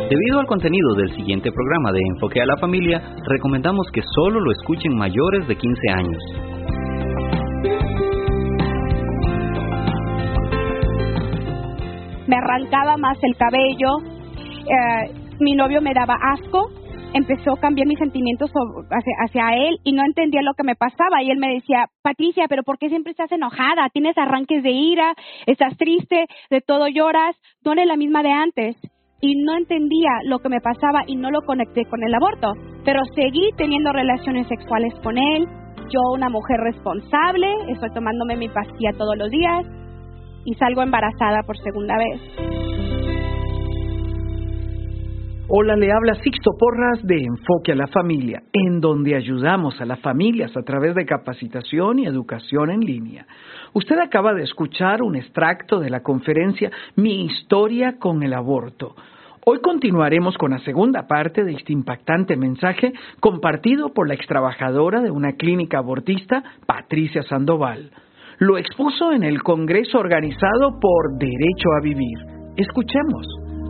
Debido al contenido del siguiente programa de Enfoque a la Familia, recomendamos que solo lo escuchen mayores de 15 años. Me arrancaba más el cabello, mi novio me daba asco, empezó a cambiar mis sentimientos hacia él y no entendía lo que me pasaba. Y él me decía, Patricia, ¿pero por qué siempre estás enojada? ¿Tienes arranques de ira? ¿Estás triste? ¿De todo lloras? No eres la misma de antes. Y no entendía lo que me pasaba y no lo conecté con el aborto. Pero seguí teniendo relaciones sexuales con él. Yo, una mujer responsable, estoy tomándome mi pastilla todos los días y salgo embarazada por segunda vez. Hola, le habla Sixto Porras de Enfoque a la Familia, en donde ayudamos a las familias a través de capacitación y educación en línea. Usted acaba de escuchar un extracto de la conferencia Mi historia con el aborto. Hoy continuaremos con la segunda parte de este impactante mensaje compartido por la extrabajadora de una clínica abortista, Patricia Sandoval. Lo expuso en el congreso organizado por Derecho a Vivir. Escuchemos.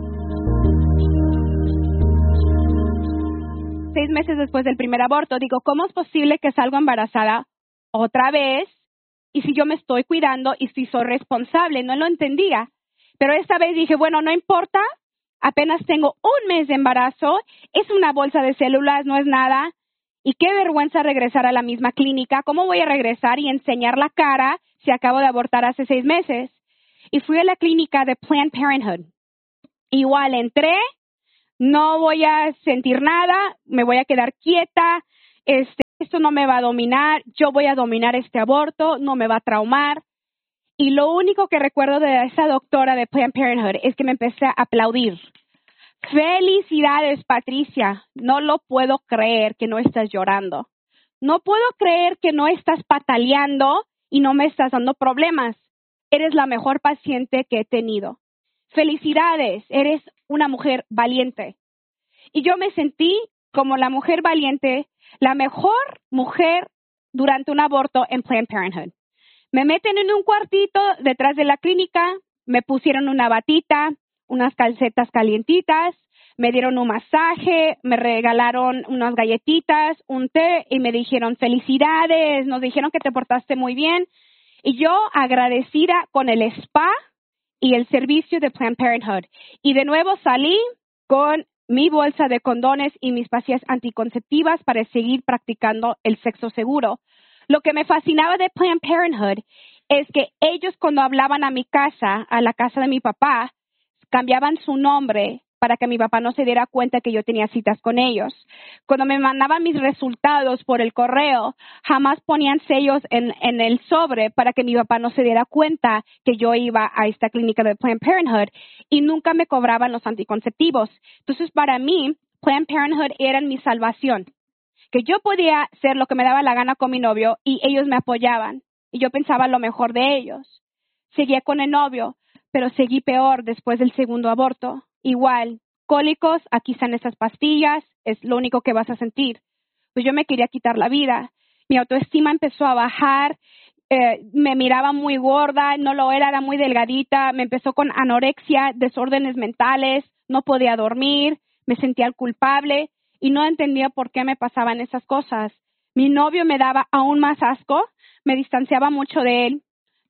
6 meses después del primer aborto, digo, ¿cómo es posible que salgo embarazada otra vez? Y si yo me estoy cuidando y si soy responsable, no lo entendía. Pero esta vez dije, bueno, no importa, apenas tengo 1 mes de embarazo, es una bolsa de células, no es nada. Y qué vergüenza regresar a la misma clínica. ¿Cómo voy a regresar y enseñar la cara si acabo de abortar hace 6 meses? Y fui a la clínica de Planned Parenthood. Igual entré, no voy a sentir nada, me voy a quedar quieta, esto no me va a dominar, yo voy a dominar este aborto, no me va a traumar. Y lo único que recuerdo de esa doctora de Planned Parenthood es que me empecé a aplaudir. Felicidades, Patricia. No lo puedo creer que no estás llorando. No puedo creer que no estás pataleando y no me estás dando problemas. Eres la mejor paciente que he tenido. Felicidades, eres una mujer valiente. Y yo me sentí como la mujer valiente, la mejor mujer durante un aborto en Planned Parenthood. Me meten en un cuartito detrás de la clínica, me pusieron una batita, unas calcetas calientitas, me dieron un masaje, me regalaron unas galletitas, un té y me dijeron felicidades, nos dijeron que te portaste muy bien. Y yo agradecida con el spa y el servicio de Planned Parenthood. Y de nuevo salí con mi bolsa de condones y mis pastillas anticonceptivas para seguir practicando el sexo seguro. Lo que me fascinaba de Planned Parenthood es que ellos cuando hablaban a mi casa, a la casa de mi papá, cambiaban su nombre para que mi papá no se diera cuenta que yo tenía citas con ellos. Cuando me mandaban mis resultados por el correo, jamás ponían sellos en el sobre para que mi papá no se diera cuenta que yo iba a esta clínica de Planned Parenthood y nunca me cobraban los anticonceptivos. Entonces, para mí, Planned Parenthood era mi salvación, que yo podía hacer lo que me daba la gana con mi novio y ellos me apoyaban y yo pensaba lo mejor de ellos. Seguía con el novio, pero seguí peor después del segundo aborto. Igual, cólicos, aquí están esas pastillas, es lo único que vas a sentir. Pues yo me quería quitar la vida. Mi autoestima empezó a bajar, me miraba muy gorda, no lo era muy delgadita, me empezó con anorexia, desórdenes mentales, no podía dormir, me sentía culpable y no entendía por qué me pasaban esas cosas. Mi novio me daba aún más asco, me distanciaba mucho de él.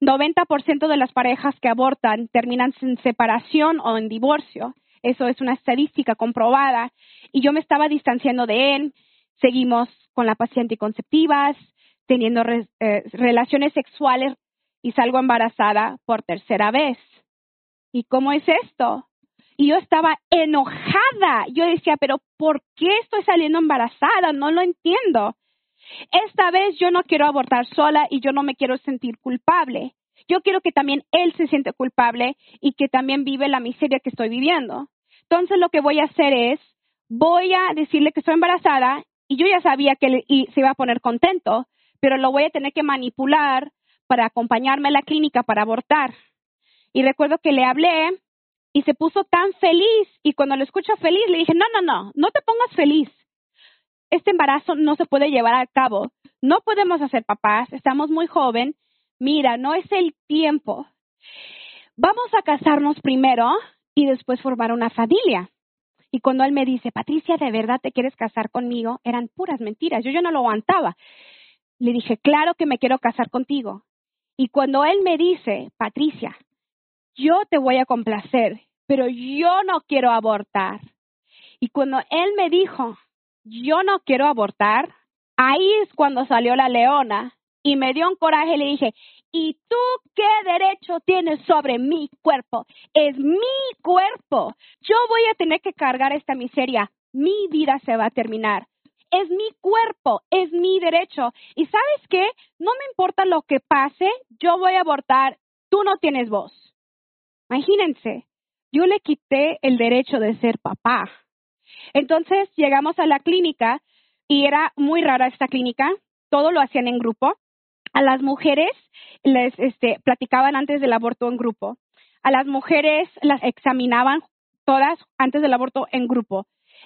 90% de las parejas que abortan terminan en separación o en divorcio. Eso es una estadística comprobada. Y yo me estaba distanciando de él. Seguimos con la pastilla anticonceptivas, teniendo relaciones sexuales y salgo embarazada por 3ª vez. ¿Y cómo es esto? Y yo estaba enojada. Yo decía, pero ¿por qué estoy saliendo embarazada? No lo entiendo. Esta vez yo no quiero abortar sola y yo no me quiero sentir culpable. Yo quiero que también él se siente culpable y que también vive la miseria que estoy viviendo. Entonces lo que voy a hacer es, voy a decirle que estoy embarazada y yo ya sabía que él se iba a poner contento, pero lo voy a tener que manipular para acompañarme a la clínica para abortar. Y recuerdo que le hablé y se puso tan feliz y cuando lo escucho feliz le dije, no te pongas feliz. Este embarazo no se puede llevar a cabo. No podemos hacer papás, estamos muy joven. Mira, no es el tiempo. Vamos a casarnos primero y después formar una familia. Y cuando él me dice, Patricia, ¿de verdad te quieres casar conmigo? Eran puras mentiras, yo no lo aguantaba. Le dije, claro que me quiero casar contigo. Y cuando él me dice, Patricia, yo te voy a complacer, pero yo no quiero abortar. Y cuando él me dijo, yo no quiero abortar, ahí es cuando salió la leona y me dio un coraje y le dije, ¿y tú qué derecho tienes sobre mi cuerpo? Es mi cuerpo. Yo voy a tener que cargar esta miseria. Mi vida se va a terminar. Es mi cuerpo, es mi derecho. ¿Y sabes qué? No me importa lo que pase, yo voy a abortar. Tú no tienes voz. Imagínense, yo le quité el derecho de ser papá. Entonces llegamos a la clínica y era muy rara esta clínica. Todo lo hacían en grupo. A las mujeres les platicaban antes del aborto en grupo. A las mujeres las examinaban todas antes del aborto en grupo.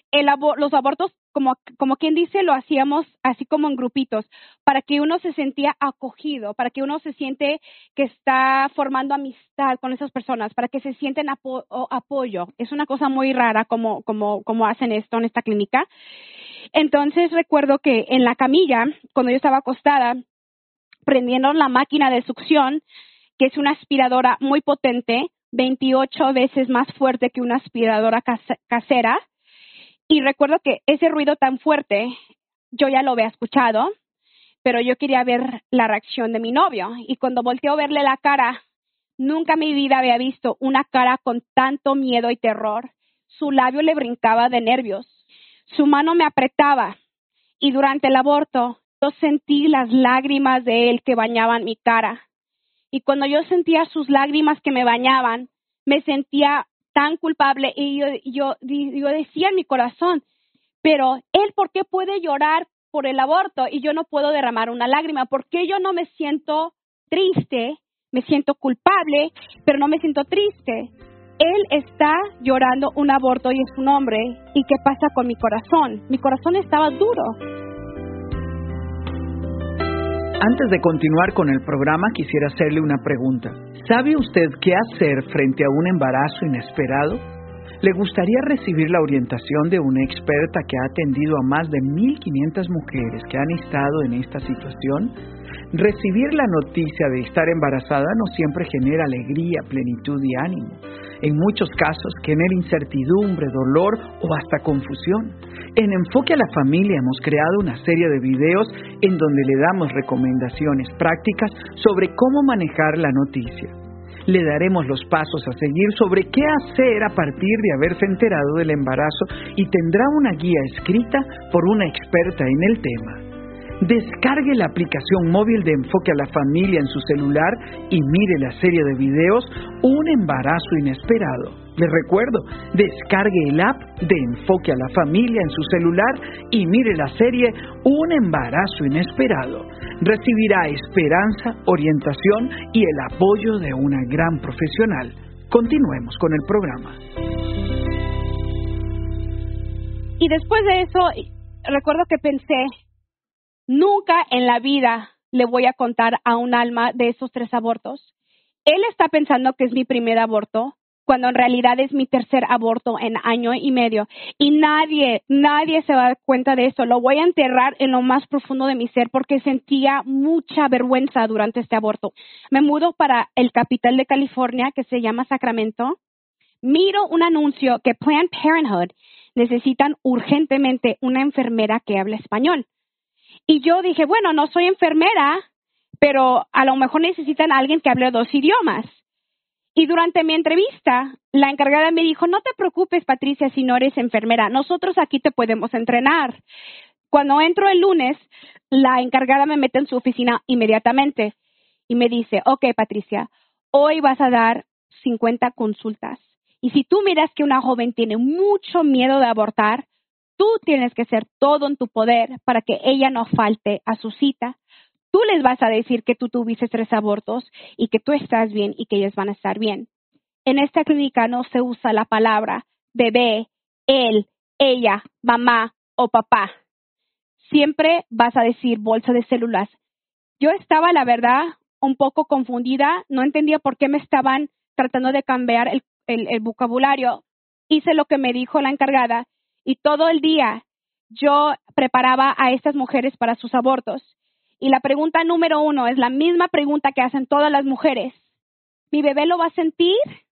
Los abortos, como quien dice, lo hacíamos así como en grupitos, para que uno se sentía acogido, para que uno se siente que está formando amistad con esas personas, para que se sienten apoyo. Es una cosa muy rara como hacen esto en esta clínica. Entonces recuerdo que en la camilla, cuando yo estaba acostada, prendieron la máquina de succión, que es una aspiradora muy potente, 28 veces más fuerte que una aspiradora casera. Y recuerdo que ese ruido tan fuerte, yo ya lo había escuchado, pero yo quería ver la reacción de mi novio. Y cuando volteé a verle la cara, nunca en mi vida había visto una cara con tanto miedo y terror. Su labio le brincaba de nervios. Su mano me apretaba. Y durante el aborto, yo sentí las lágrimas de él que bañaban mi cara. Y cuando yo sentía sus lágrimas que me bañaban, me sentía tan culpable y yo decía en mi corazón, pero él, ¿por qué puede llorar por el aborto y yo no puedo derramar una lágrima? ¿Por qué yo no me siento triste? Me siento culpable, pero no me siento triste. Él está llorando un aborto y es un hombre. ¿Y qué pasa con mi corazón? Mi corazón estaba duro. Antes de continuar con el programa, quisiera hacerle una pregunta. ¿Sabe usted qué hacer frente a un embarazo inesperado? ¿Le gustaría recibir la orientación de una experta que ha atendido a más de 1,500 mujeres que han estado en esta situación? Recibir la noticia de estar embarazada no siempre genera alegría, plenitud y ánimo. En muchos casos genera incertidumbre, dolor o hasta confusión. En Enfoque a la Familia hemos creado una serie de videos en donde le damos recomendaciones prácticas sobre cómo manejar la noticia. Le daremos los pasos a seguir sobre qué hacer a partir de haberse enterado del embarazo y tendrá una guía escrita por una experta en el tema. Descargue la aplicación móvil de Enfoque a la Familia en su celular y mire la serie de videos Un embarazo inesperado. Les recuerdo, descargue el app de Enfoque a la Familia en su celular y mire la serie Un embarazo inesperado. Recibirá esperanza, orientación y el apoyo de una gran profesional. Continuemos con el programa. Y después de eso, recuerdo que pensé, nunca en la vida le voy a contar a un alma de esos 3 abortos. Él está pensando que es mi primer aborto, cuando en realidad es mi tercer aborto en 1.5 años. Y nadie se va a dar cuenta de eso. Lo voy a enterrar en lo más profundo de mi ser porque sentía mucha vergüenza durante este aborto. Me mudo para el capital de California, que se llama Sacramento. Miro un anuncio que Planned Parenthood necesitan urgentemente una enfermera que hable español. Y yo dije, bueno, no soy enfermera, pero a lo mejor necesitan a alguien que hable 2 idiomas. Y durante mi entrevista, la encargada me dijo, no te preocupes, Patricia, si no eres enfermera. Nosotros aquí te podemos entrenar. Cuando entro el lunes, la encargada me mete en su oficina inmediatamente y me dice, ok, Patricia, hoy vas a dar 50 consultas. Y si tú miras que una joven tiene mucho miedo de abortar, tú tienes que hacer todo en tu poder para que ella no falte a su cita. Tú les vas a decir que tú tuviste 3 abortos y que tú estás bien y que ellas van a estar bien. En esta clínica no se usa la palabra bebé, él, ella, mamá o papá. Siempre vas a decir bolsa de células. Yo estaba, la verdad, un poco confundida. No entendía por qué me estaban tratando de cambiar el vocabulario. hice lo que me dijo la encargada y todo el día yo preparaba a estas mujeres para sus abortos. Y la pregunta número 1 es la misma pregunta que hacen todas las mujeres. ¿Mi bebé lo va a sentir?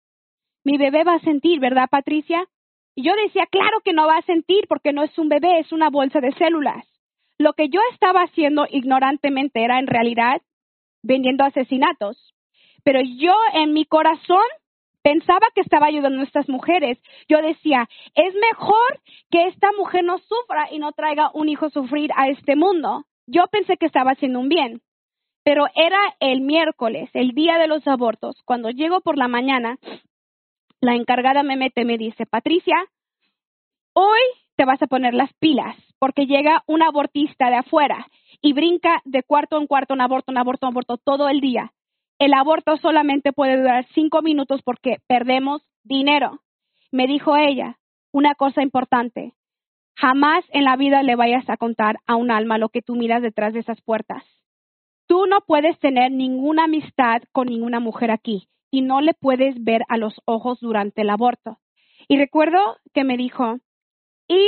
Mi bebé va a sentir, ¿verdad, Patricia? Y yo decía, claro que no va a sentir porque no es un bebé, es una bolsa de células. Lo que yo estaba haciendo ignorantemente era en realidad vendiendo asesinatos. Pero yo en mi corazón pensaba que estaba ayudando a estas mujeres. Yo decía, es mejor que esta mujer no sufra y no traiga un hijo a sufrir a este mundo. Yo pensé que estaba haciendo un bien. Pero era el miércoles, el día de los abortos. Cuando llego por la mañana, la encargada me dice, Patricia, hoy te vas a poner las pilas porque llega un abortista de afuera y brinca de cuarto en cuarto, un aborto todo el día. El aborto solamente puede durar 5 minutos porque perdemos dinero. Me dijo ella, una cosa importante, jamás en la vida le vayas a contar a un alma lo que tú miras detrás de esas puertas. Tú no puedes tener ninguna amistad con ninguna mujer aquí y no le puedes ver a los ojos durante el aborto. Y recuerdo que me dijo, y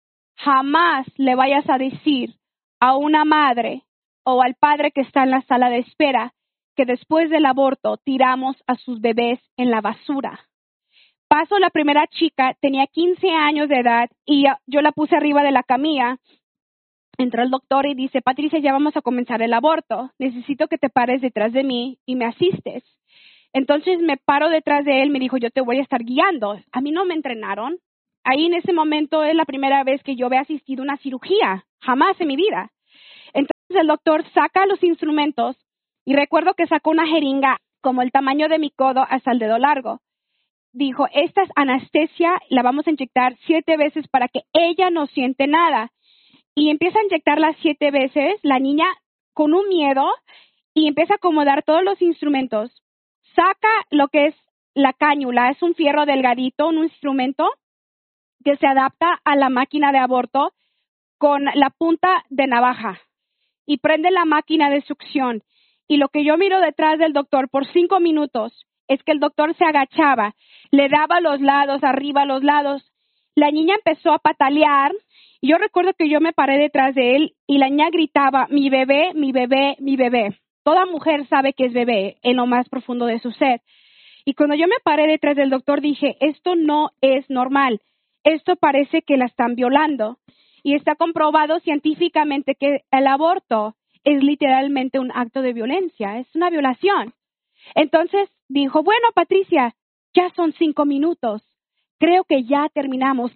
jamás le vayas a decir a una madre o al padre que está en la sala de espera que después del aborto tiramos a sus bebés en la basura. Paso la primera chica, tenía 15 años de edad y yo la puse arriba de la camilla. Entró el doctor y dice, Patricia, ya vamos a comenzar el aborto. Necesito que te pares detrás de mí y me asistes. Entonces me paro detrás de él, me dijo, yo te voy a estar guiando. A mí no me entrenaron. Ahí en ese momento es la primera vez que yo había asistido a una cirugía, jamás en mi vida. Entonces el doctor saca los instrumentos y recuerdo que sacó una jeringa como el tamaño de mi codo hasta el dedo largo. Dijo, esta es anestesia, la vamos a inyectar 7 veces para que ella no siente nada. Y empieza a inyectarla 7 veces, la niña con un miedo, y empieza a acomodar todos los instrumentos. Saca lo que es la cáñula, es un fierro delgadito, un instrumento que se adapta a la máquina de aborto con la punta de navaja. Y prende la máquina de succión. Y lo que yo miro detrás del doctor por 5 minutos es que el doctor se agachaba, le daba los lados, arriba los lados. La niña empezó a patalear. Y yo recuerdo que yo me paré detrás de él y la niña gritaba, mi bebé, mi bebé, mi bebé. Toda mujer sabe que es bebé en lo más profundo de su ser. Y cuando yo me paré detrás del doctor dije, esto no es normal. Esto parece que la están violando. Y está comprobado científicamente que el aborto es literalmente un acto de violencia, es una violación. Entonces dijo, bueno, Patricia, ya son 5 minutos. Creo que ya terminamos.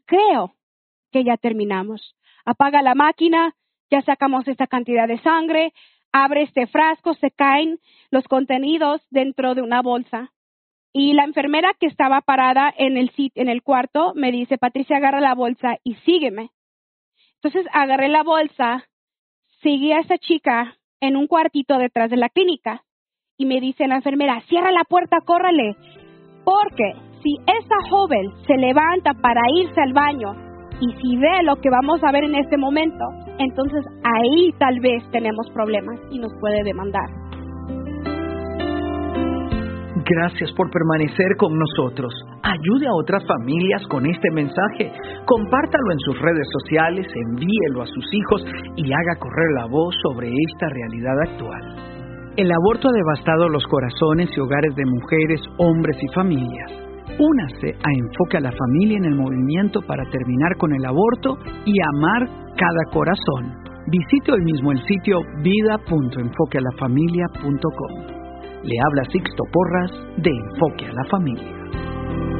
Apaga la máquina, ya sacamos esta cantidad de sangre, abre este frasco, se caen los contenidos dentro de una bolsa. Y la enfermera que estaba parada en el cuarto me dice, Patricia, agarra la bolsa y sígueme. Entonces agarré la bolsa, seguí a esa chica en un cuartito detrás de la clínica y me dice la enfermera, cierra la puerta, córrele, porque si esa joven se levanta para irse al baño y si ve lo que vamos a ver en este momento, entonces ahí tal vez tenemos problemas y nos puede demandar. Gracias por permanecer con nosotros. Ayude a otras familias con este mensaje. Compártalo en sus redes sociales, envíelo a sus hijos y haga correr la voz sobre esta realidad actual. El aborto ha devastado los corazones y hogares de mujeres, hombres y familias. Únase a Enfoque a la Familia en el movimiento para terminar con el aborto y amar cada corazón. Visite hoy mismo el sitio vida.enfoquealafamilia.com. Le habla Sixto Porras de Enfoque a la Familia.